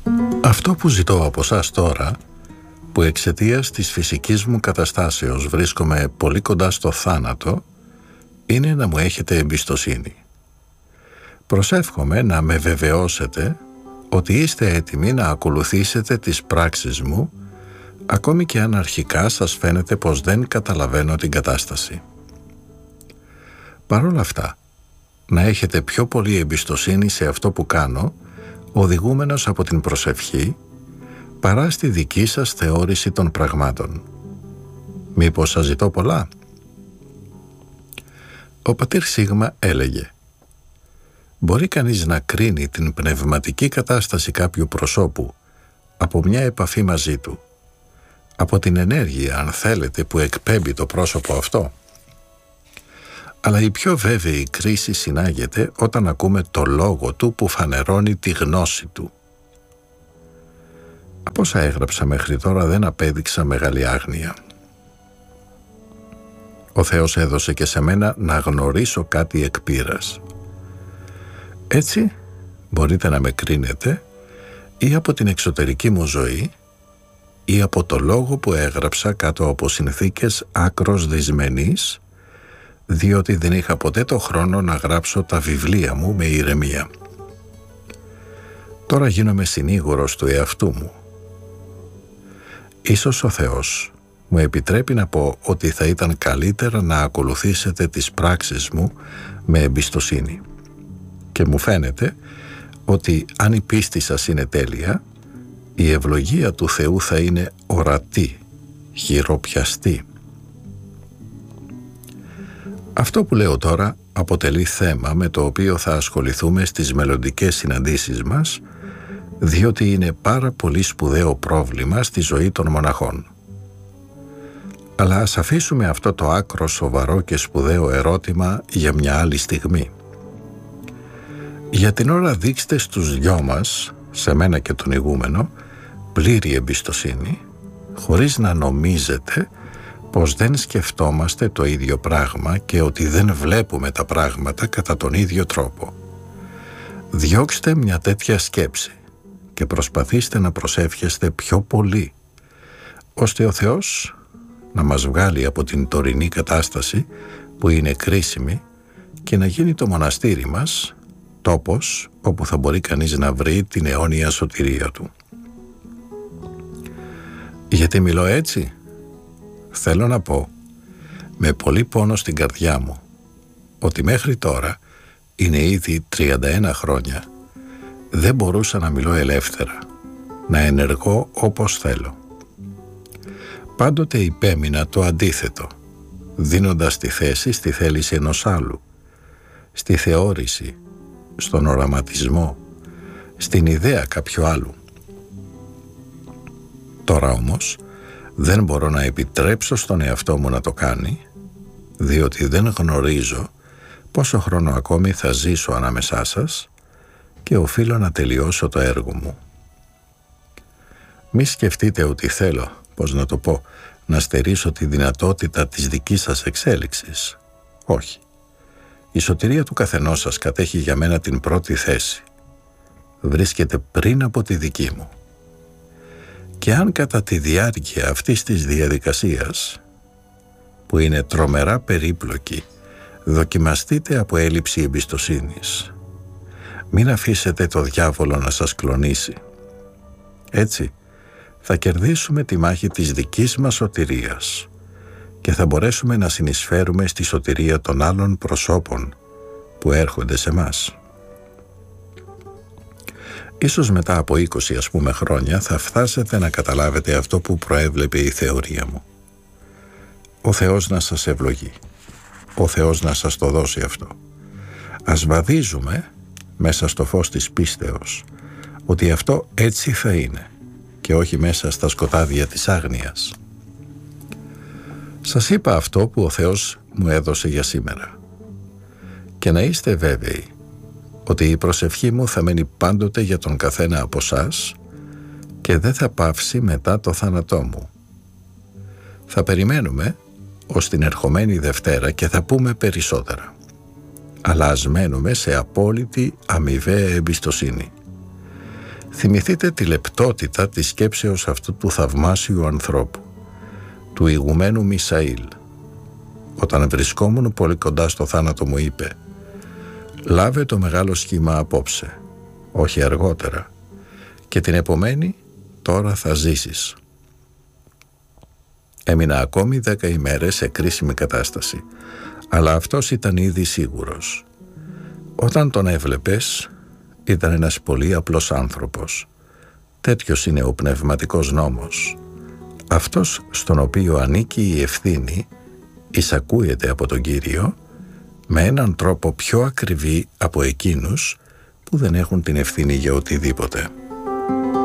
Αυτό που ζητώ από σας τώρα, που εξαιτίας της φυσικής μου καταστάσεως βρίσκομαι πολύ κοντά στο θάνατο, είναι να μου έχετε εμπιστοσύνη. Προσεύχομαι να με βεβαιώσετε ότι είστε έτοιμοι να ακολουθήσετε τις πράξεις μου, ακόμη και αν αρχικά σας φαίνεται πως δεν καταλαβαίνω την κατάσταση. Παρ' όλα αυτά, να έχετε πιο πολύ εμπιστοσύνη σε αυτό που κάνω, οδηγούμενος από την προσευχή, παρά στη δική σας θεώρηση των πραγμάτων. Μήπως σας ζητώ πολλά? Ο πατήρ Σίγμα έλεγε: μπορεί κανείς να κρίνει την πνευματική κατάσταση κάποιου προσώπου από μια επαφή μαζί του, από την ενέργεια, αν θέλετε, που εκπέμπει το πρόσωπο αυτό? Αλλά η πιο βέβαιη κρίση συνάγεται όταν ακούμε το λόγο του που φανερώνει τη γνώση του. Από όσα έγραψα μέχρι τώρα δεν απέδειξα μεγάλη άγνοια. Ο Θεός έδωσε και σε μένα να γνωρίσω κάτι εκ πείρας. Έτσι μπορείτε να με κρίνετε ή από την εξωτερική μου ζωή ή από το λόγο που έγραψα κάτω από συνθήκες άκρος δυσμενείς, διότι δεν είχα ποτέ το χρόνο να γράψω τα βιβλία μου με ηρεμία. Τώρα γίνομαι συνήγορος του εαυτού μου. Ίσως ο Θεός μου επιτρέπει να πω ότι θα ήταν καλύτερα να ακολουθήσετε τις πράξεις μου με εμπιστοσύνη. Και μου φαίνεται ότι αν η πίστη σας είναι τέλεια, η ευλογία του Θεού θα είναι ορατή, χειροπιαστή. Αυτό που λέω τώρα αποτελεί θέμα με το οποίο θα ασχοληθούμε στις μελλοντικές συναντήσεις μας, διότι είναι πάρα πολύ σπουδαίο πρόβλημα στη ζωή των μοναχών. Αλλά ας αφήσουμε αυτό το άκρο σοβαρό και σπουδαίο ερώτημα για μια άλλη στιγμή. Για την ώρα δείξτε στους δυο μας, σε μένα και τον ηγούμενο, πλήρη εμπιστοσύνη, χωρίς να νομίζετε πως δεν σκεφτόμαστε το ίδιο πράγμα και ότι δεν βλέπουμε τα πράγματα κατά τον ίδιο τρόπο. Διώξτε μια τέτοια σκέψη και προσπαθήστε να προσεύχεστε πιο πολύ, ώστε ο Θεός να μας βγάλει από την τωρινή κατάσταση που είναι κρίσιμη και να γίνει το μοναστήρι μας τόπος όπου θα μπορεί κανείς να βρει την αιώνια σωτηρία του. Γιατί μιλώ έτσι? Θέλω να πω, με πολύ πόνο στην καρδιά μου, ότι μέχρι τώρα, είναι ήδη 31 χρόνια, δεν μπορούσα να μιλώ ελεύθερα, να ενεργώ όπως θέλω. Πάντοτε υπέμεινα το αντίθετο, δίνοντας τη θέση στη θέληση ενός άλλου, στη θεώρηση, στον οραματισμό, στην ιδέα κάποιου άλλου. Τώρα όμως δεν μπορώ να επιτρέψω στον εαυτό μου να το κάνει, διότι δεν γνωρίζω πόσο χρόνο ακόμη θα ζήσω ανάμεσά σας και οφείλω να τελειώσω το έργο μου. Μη σκεφτείτε ότι θέλω, πώς να το πω, να στερήσω τη δυνατότητα της δικής σας εξέλιξης. Όχι. Η σωτηρία του καθενός σας κατέχει για μένα την πρώτη θέση. Βρίσκεται πριν από τη δική μου. Και αν κατά τη διάρκεια αυτής της διαδικασίας, που είναι τρομερά περίπλοκη, δοκιμαστείτε από έλλειψη εμπιστοσύνης, μην αφήσετε το διάβολο να σας κλονίσει. Έτσι θα κερδίσουμε τη μάχη της δικής μας σωτηρίας και θα μπορέσουμε να συνεισφέρουμε στη σωτηρία των άλλων προσώπων που έρχονται σε μας. Ίσως μετά από 20 ας πούμε χρόνια θα φτάσετε να καταλάβετε αυτό που προέβλεπε η θεωρία μου. Ο Θεός να σας ευλογεί. Ο Θεός να σας το δώσει αυτό. Ας βαδίζουμε μέσα στο φως της πίστεως ότι αυτό έτσι θα είναι και όχι μέσα στα σκοτάδια της άγνοιας. Σας είπα αυτό που ο Θεός μου έδωσε για σήμερα. Και να είστε βέβαιοι ότι η προσευχή μου θα μένει πάντοτε για τον καθένα από σας και δεν θα πάυσει μετά το θάνατό μου. Θα περιμένουμε ως την ερχομένη Δευτέρα και θα πούμε περισσότερα. Αλλά ας μένουμε σε απόλυτη αμοιβαία εμπιστοσύνη. Θυμηθείτε τη λεπτότητα της σκέψεως αυτού του θαυμάσιου ανθρώπου, του ηγουμένου Μισαήλ. Όταν βρισκόμουν πολύ κοντά στο θάνατο μου είπε: «Λάβε το μεγάλο σχήμα απόψε, όχι αργότερα, και την επομένη τώρα θα ζήσεις». Έμεινα ακόμη 10 ημέρες σε κρίσιμη κατάσταση, αλλά αυτός ήταν ήδη σίγουρος. Όταν τον έβλεπες, ήταν ένας πολύ απλός άνθρωπος. Τέτοιος είναι ο πνευματικός νόμος. Αυτός στον οποίο ανήκει η ευθύνη εισακούεται από τον Κύριο με έναν τρόπο πιο ακριβή από εκείνους που δεν έχουν την ευθύνη για οτιδήποτε.